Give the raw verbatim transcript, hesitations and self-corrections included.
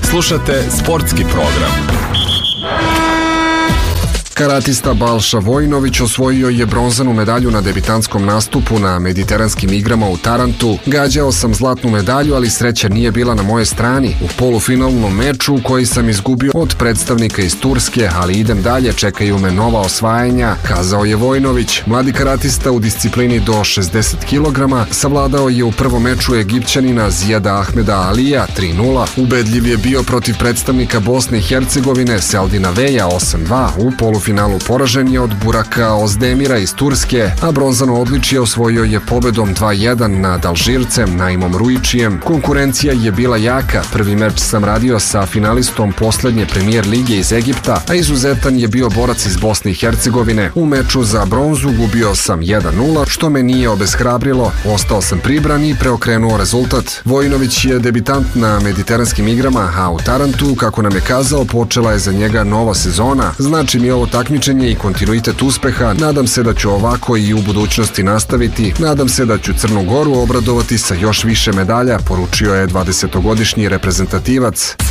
Slušate sportski program. Karatista Balša Vojinović osvojio je bronzanu medalju na debitantskom nastupu na Mediteranskim igrama u Tarantu. Gađao sam zlatnu medalju, ali sreća nije bila na moje strani. U polufinalnom meču koji sam izgubio od predstavnika iz Turske, ali idem dalje, čekaju me nova osvajanja, kazao je Vojinović. Mladi karatista u disciplini do šezdeset kilograma savladao je u prvom meču Egipćanina Zijada Ahmeda Alija tri nula. Ubedljiv je bio protiv predstavnika Bosne i Hercegovine Seldina Veja osam dva. U polufinalu finalu poražen je od Buraka Ozdemira iz Turske, a bronzano odličje osvojio je pobedom dva jedan nad Alžircem Naimom Ruičijem. Konkurencija je bila jaka. Prvi meč sam radio sa finalistom poslednje premijer lige iz Egipta, a izuzetan je bio borac iz Bosne i Hercegovine. U meču za bronzu gubio sam jedan nula, što me nije obeshrabrilo. Ostao sam pribran i preokrenuo rezultat. Vojinović je debitant na Mediteranskim igrama, a u Tarantu, kako nam je kazao, počela je za njega nova sezona. Znači mi ovo takmičenje i kontinuitet uspeha. Nadam se da ću ovako i u budućnosti nastaviti. Nadam se da ću Crnu Goru obradovati sa još više medalja, poručio je dvadesetogodišnji reprezentativac.